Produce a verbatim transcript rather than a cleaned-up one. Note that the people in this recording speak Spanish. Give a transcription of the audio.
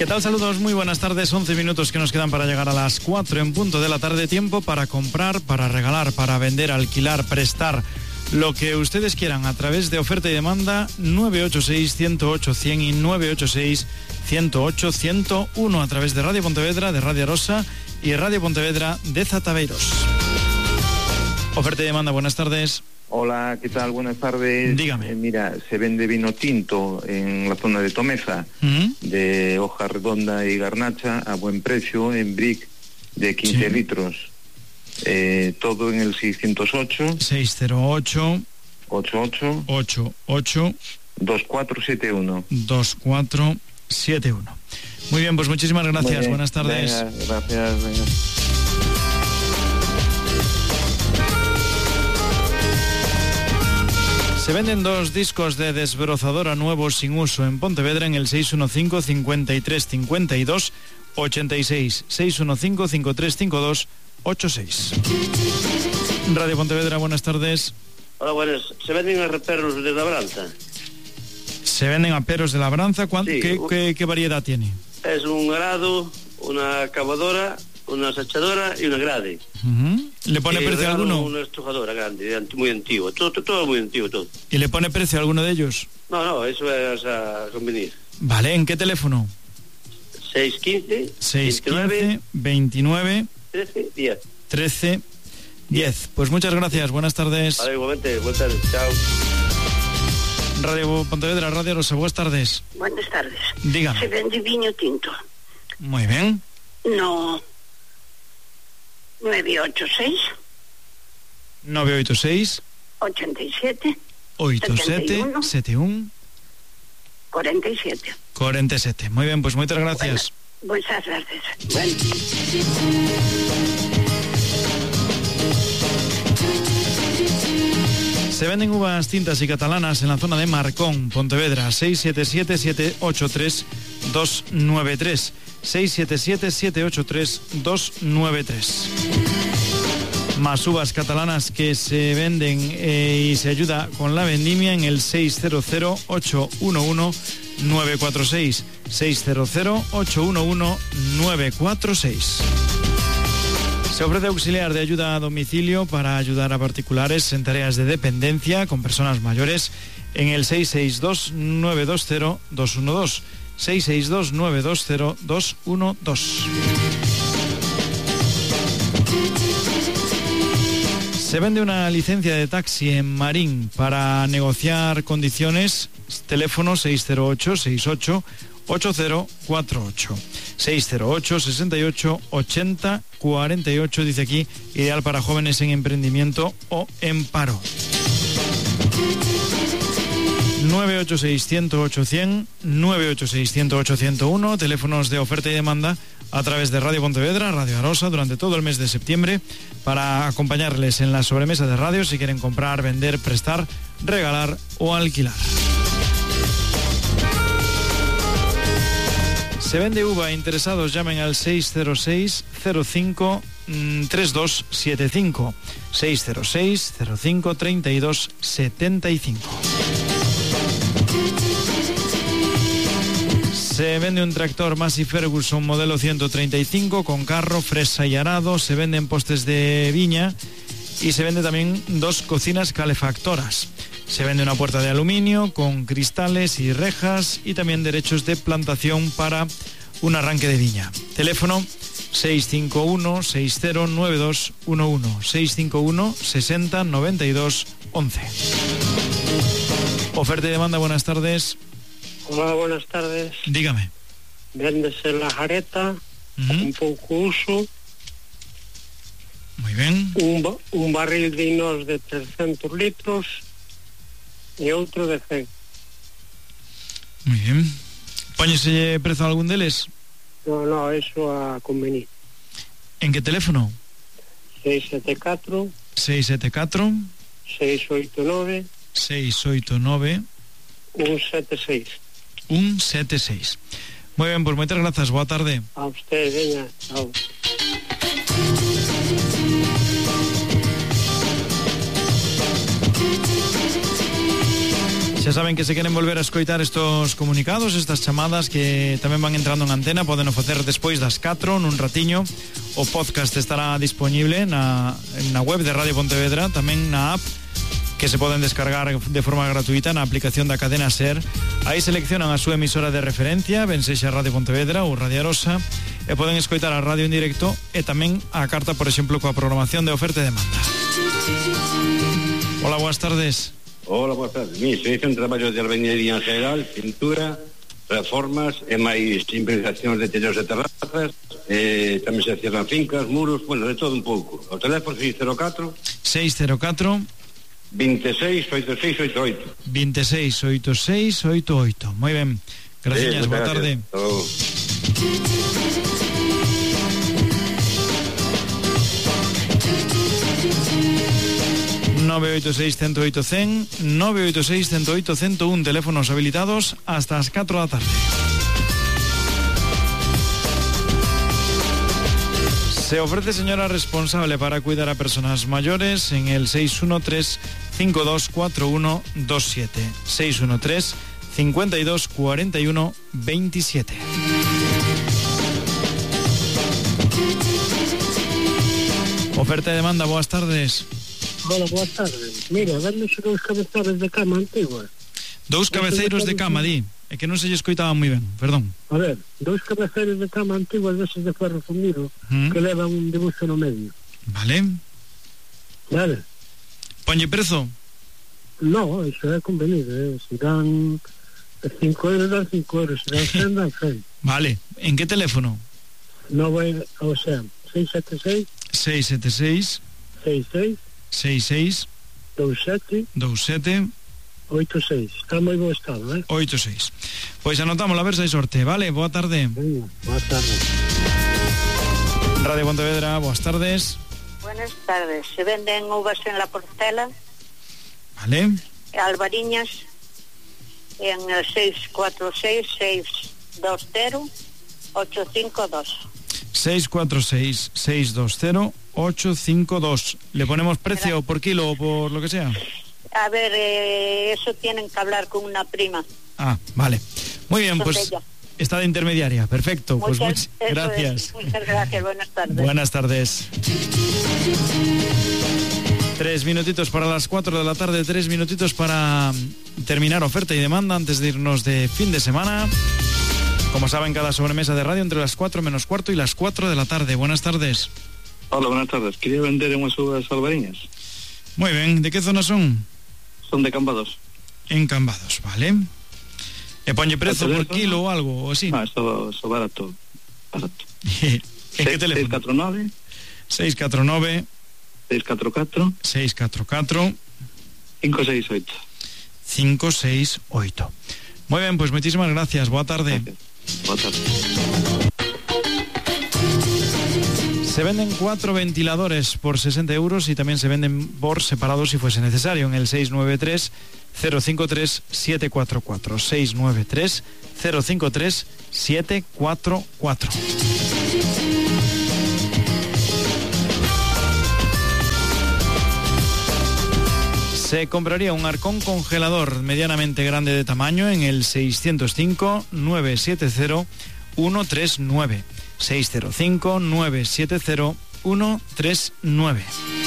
¿Qué tal? Saludos, muy buenas tardes. once minutos que nos quedan para llegar a las cuatro en punto de la tarde. Tiempo para comprar, para regalar, para vender, alquilar, prestar, lo que ustedes quieran a través de oferta y demanda. Nueve ocho seis, ciento ocho, cien y nueve ocho seis, ciento ocho, ciento uno a través de Radio Pontevedra, de Radio Arosa y Radio Pontevedra de Zataveiros. Oferta y demanda, buenas tardes. Hola, ¿qué tal? Buenas tardes. Dígame. Eh, mira, se vende vino tinto en la zona de Tomeza, ¿Mm? de hoja redonda y garnacha, a buen precio, en brick de quince Sí. litros. Eh, todo en el seiscientos ocho, seis cero ocho, ochenta y ocho, ocho ocho, dos cuatro siete uno. dos cuatro siete uno. Muy bien, pues muchísimas gracias. Bien. Buenas tardes. Venga, gracias. Venga. Se venden dos discos de desbrozadora nuevos sin uso en Pontevedra en el seis uno cinco, cincuenta y tres, cincuenta y dos, ochenta y seis. seis uno cinco, cincuenta y tres, cincuenta y dos, ochenta y seis. Radio Pontevedra, buenas tardes. Hola, buenas. ¿Se venden arreperros de labranza? Se venden aperos de labranza. ¿Cuán- Sí, ¿Qué, un- qué, qué variedad tiene? Es un arado, una cavadora, una sachadora y una grade. Ujú. ¿Le pone Y precio regalo alguno? Una estrujadora grande, de anti- muy antiguo. Todo, todo, todo muy antiguo, todo. ¿Y le pone precio alguno de ellos? No, no, eso es a convenir. Vale, ¿en qué teléfono? seis quince, seis veintinueve, quince, veintinueve, trece, diez. trece, diez. Pues muchas gracias, buenas tardes. Vale, igualmente, buenas tardes, chao. Radio Pontevedra, Radio Rosa, buenas tardes. Buenas tardes. Dígame. Se vende viño tinto. Muy bien. No. nueve ocho seis, nueve ocho seis, ochenta y siete, ocho siete, siete uno, cuarenta y siete. cuarenta y siete. Muy bien, pues muchas gracias. Bueno, muchas gracias. Bueno. Se venden uvas tintas y catalanas en la zona de Marcón, Pontevedra. seis siete siete, siete ocho tres, dos nueve tres. seis siete siete, siete ocho tres, dos nueve tres. Más uvas catalanas que se venden eh, y se ayuda con la vendimia en el seis cero cero, ocho uno uno, nueve cuatro seis. seis cero cero, ocho uno uno, nueve cuatro seis. Se ofrece auxiliar de ayuda a domicilio para ayudar a particulares en tareas de dependencia con personas mayores en el seis seis dos, nueve dos cero, dos uno dos. seis seis dos, nueve dos cero, dos uno dos. Se vende una licencia de taxi en Marín para negociar condiciones. Teléfono seis cero ocho, sesenta y ocho, ochenta cuarenta y ocho. seis cero ocho, sesenta y ocho, ochenta, cuarenta y ocho, dice aquí, ideal para jóvenes en emprendimiento o en paro. nueve ocho seis, ciento ocho, cien, nueve ocho seis, ciento ocho, ciento uno, teléfonos de oferta y demanda a través de Radio Pontevedra, Radio Arosa, durante todo el mes de septiembre, para acompañarles en la sobremesa de radio si quieren comprar, vender, prestar, regalar o alquilar. Se vende uva, interesados llamen al seis cero seis, cero cinco, treinta y dos setenta y cinco, seis cero seis, cero cinco, treinta y dos setenta y cinco. Se vende un tractor Massey Ferguson modelo ciento treinta y cinco con carro, fresa y arado. Se venden postes de viña y se vende también dos cocinas calefactoras. Se vende una puerta de aluminio con cristales y rejas y también derechos de plantación para un arranque de viña. Teléfono seis cinco uno, seis cero nueve dos uno uno, seis cinco uno, sesenta, noventa y dos, once. Oferta y demanda, buenas tardes. Hola, buenas tardes. Dígame. Véndese la jareta, Uh-huh. un poco uso, Muy bien. un, ba- un barril de inox de trescientos litros y otro de cien. Muy bien. Póñese precio a algún deles. No, no, eso a convenir. En qué teléfono? seis siete cuatro, seis siete cuatro, seis ocho nueve, seis ocho nueve, uno siete seis. uno siete seis. Muy bien, pues muchas gracias. Boa tarde. A usted, venga, chao. Xa Xa saben que se queren volver a escoitar estos comunicados, estas chamadas que tamén van entrando en antena, poden facer despois das catro, nun ratiño. O podcast estará disponible na, na web de Radio Pontevedra, tamén na app, que se poden descargar de forma gratuita na aplicación da cadena SER. Aí seleccionan a súa emisora de referencia, ben sexa Radio Pontevedra ou Radio Arosa, e poden escoitar a radio en directo e tamén a carta, por exemplo, coa programación de oferta e demanda. Hola, boas tardes. Hola, boas tardes. Mi, se hizo un traballo de albañería en general, pintura, reformas e máis improvisacións de tellos e terrazas, eh, tamén se cierran fincas, muros, bueno, de todo un pouco. O teléfono seis cero catro seis cero catro veintiséis ochenta y seis ochenta y ocho veintiséis ochenta y seis ochenta y ocho. Moi ben. Gracias, eh, boa tarde. Oh. nove oito seis, uno cero ocho, cen, nove oito seis, uno cero ocho, ciento uno, teléfonos habilitados hasta las catro da tarde. Se ofrece señora responsable para cuidar a personas mayores en el seis uno tres, cinco dos cuatro uno dos siete, seis uno tres, cinco dos cuatro uno veintisiete. Oferta y demanda, buenas tardes. Hola, boas tardes. Mira, dame dous cabezeiros de cama antigua. Dous cabeceiros de cama, di. É que non se lle escoitaba moi ben, perdón. A ver, dous cabeceiros de cama antigua deses de ferro fundido, mm. que levan un dibuixo no medio. Vale. Vale. Ponlle prezo? No, iso é convenido, eh? Se dan cinco euros, dan cinco euros. Se dan cen, dan cen. Vale. En que teléfono? No vai, o sea, seis sete seis seis sete seis seis seis seis seis dous sete dous sete oito seis. Está moi bo estado, eh? oito seis. Pois anotamos a ver se hai sorte, vale? Boa tarde. Venga, boa tarde. Radio Pontevedra, boas tardes. Buenas tardes. Se venden uvas en la Portela, Vale. albariñas, en el seis cuatro seis, seis dos cero, ocho cinco dos. seis cuatro seis, seis dos cero, ocho cinco dos. ¿Le ponemos precio por kilo o por lo que sea? A ver, eh, eso tienen que hablar con una prima. Ah, vale. Muy bien, Son pues ella. está de intermediaria. Perfecto. Muchas, pues muchas gracias. Es, muchas gracias. Buenas tardes. Buenas tardes. Tres minutitos para las cuatro de la tarde, tres minutitos para terminar oferta y demanda antes de irnos de fin de semana. Como saben, cada sobremesa de radio entre las cuatro menos cuarto y las cuatro de la tarde. Buenas tardes. Hola, buenas tardes. Quería vender unhas uvas albariñas. Muy bien. ¿De qué zona son? Son de Cambados. En Cambados, vale. ¿E ponlle prezo por kilo o algo o así? Ah, eso, eso barato. Barato. ¿En qué teléfono? seis cuatro nueve seis cuatro nueve seis cuatro cuatro seis cuatro cuatro cinco seis ocho cinco seis ocho. Muy bien, pues muchísimas gracias. Boa tarde. Gracias. Boa tarde. Se venden cuatro ventiladores por sesenta euros y también se venden por separado si fuese necesario en el seis nueve tres, cero cinco tres, siete cuatro cuatro. seis nueve tres, cero cinco tres, siete cuatro cuatro. Se compraría un arcón congelador medianamente grande de tamaño en el seiscientos cinco, nueve siete cero, uno tres nueve. seis cero cinco, nueve siete cero, uno tres nueve.